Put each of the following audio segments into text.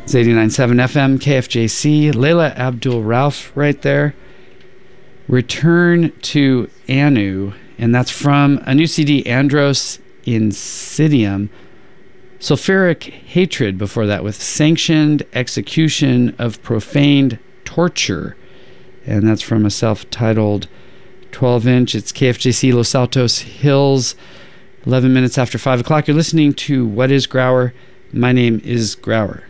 It's 89.7 FM, KFJC. Layla Abdul Rauf right there. Return to Anu, and that's from a new CD, Andros Insidium. Sulfuric Hatred before that, with Sanctioned Execution of Profaned Torture. And that's from a self-titled 12-inch. It's KFJC Los Altos Hills, 11 minutes after 5 o'clock. You're listening to What is Grauer? My name is Grauer.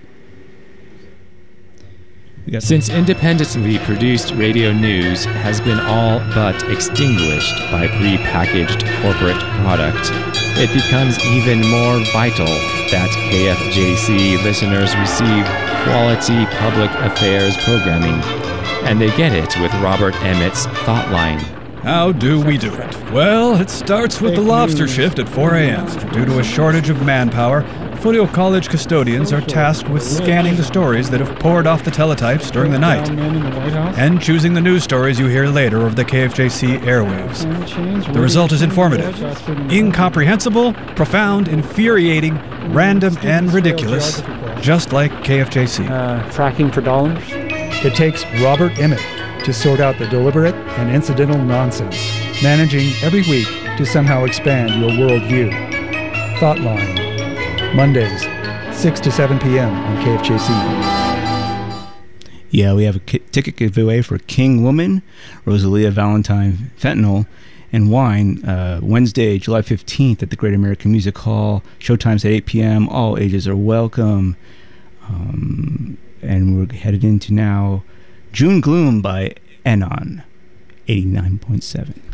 Since independently produced radio news has been all but extinguished by pre-packaged corporate product, it becomes even more vital that KFJC listeners receive quality public affairs programming, and they get it with Robert Emmett's Thoughtline. How do we do it? Well, it starts with the lobster shift at 4 a.m. Due to a shortage of manpower, Foothill College custodians are tasked with scanning the stories that have poured off the teletypes during the night and choosing the news stories you hear later over the KFJC airwaves. The result is informative, incomprehensible, profound, infuriating, random, and ridiculous, just like KFJC. Fracking for dollars? It takes Robert Emmett to sort out the deliberate and incidental nonsense, managing every week to somehow expand your worldview. Thoughtline, Mondays, 6 to 7 p.m. on KFJC. Yeah, we have a ticket giveaway for King Woman, Rosalia Valentine Fentanyl, and Wine, Wednesday, July 15th at the Great American Music Hall. Showtime's at 8 p.m. All ages are welcome. And we're headed into now June Gloom by Enon, 89.7.